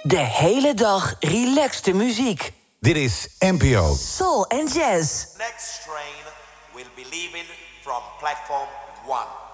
De hele dag relaxte muziek. Dit is NPO. Soul and Jazz. Next train will be leaving from platform 1.